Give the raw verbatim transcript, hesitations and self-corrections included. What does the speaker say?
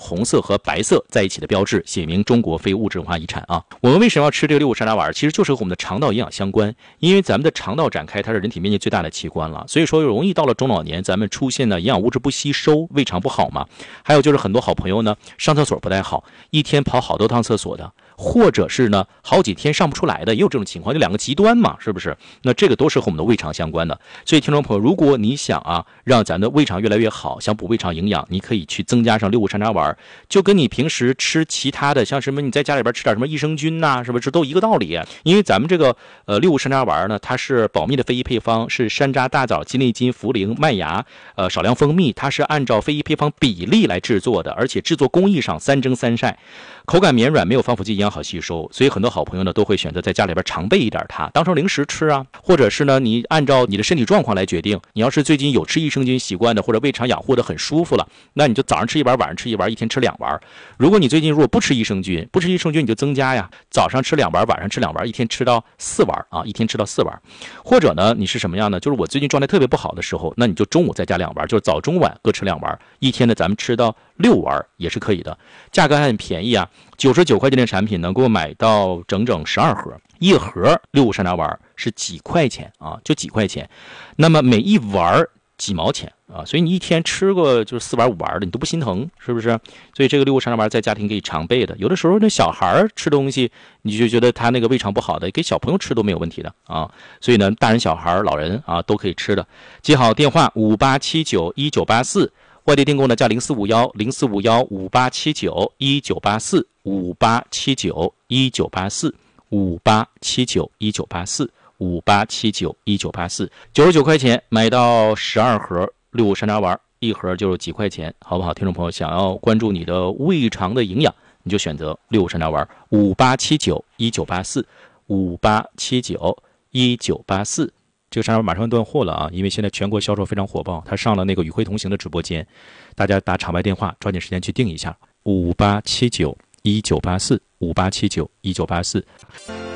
红色和白色在一起的标志，写明中国非物质文化遗产啊。我们为什么要吃这个六五山楂丸？其实就是和我们的肠道营养相关，因为咱们的肠道展开它是人体面积最大的器官了，所以说容易到了中老年咱们出现的营养物质不吸收，胃肠不好嘛。还有就是很多好朋友呢上厕所不太好，一天跑好多趟厕所的，或者是呢好几天上不出来的，也有这种情况，就两个极端嘛，是不是？那这个都是和我们的胃肠相关的。所以听众朋友，如果你想啊让咱的胃肠越来越好，想补胃肠营养，你可以去增加上六五山楂丸，就跟你平时吃其他的像什么你在家里边吃点什么益生菌呐、啊，是不是都一个道理？因为咱们这个呃六五山楂丸呢，它是保密的非遗配方，是山楂、大枣、金栗筋、茯苓、麦芽，呃少量蜂蜜，它是按照非遗配方比例来制作的，而且制作工艺上三蒸三晒，口感绵软，没有防腐剂，营养好吸收。所以很多好朋友呢都会选择在家里边常备一点它，当成零食吃啊，或者是呢你按照你的身体状况来决定。你要是最近有吃益生菌习惯的，或者胃肠养护的很舒服了，那你就早上吃一丸，晚上吃一丸，一天吃两丸。如果你最近如果不吃益生菌，不吃益生菌你就增加呀，早上吃两丸，晚上吃两丸，一天吃到四丸啊，一天吃到四丸。或者呢你是什么样呢？就是我最近状态特别不好的时候，那你就中午再加两丸，就是早中晚各吃两丸，一天呢咱们吃到六丸也是可以的。价格还很便宜啊，九十九块钱的产品能够买到整整十二盒，一盒六五山楂丸是几块钱啊，就几块钱。那么每一丸几毛钱啊，所以你一天吃个就是四丸五丸的，你都不心疼，是不是？所以这个六五山楂丸在家庭可以常备的。有的时候那小孩吃东西，你就觉得他那个胃肠不好的，给小朋友吃都没有问题的啊。所以呢，大人、小孩、老人啊都可以吃的。记好电话五八七九一九八四。外地订购呢加零四五幺零四五幺五八七九一九八四五八七九一九八四五八七九一九八四五八七九一九八四，九十九块钱买到十二盒六五山楂丸，一盒就是几块钱，好不好？听众朋友，想要关注你的胃肠的营养，你就选择六五山楂丸，五八七九一九八四五八七九一九八四。这个山楂马上断货了啊，因为现在全国销售非常火爆，它上了那个与会同行的直播间，大家打场外电话，抓紧时间去订一下，五八七九一九八四五八七九一九八四。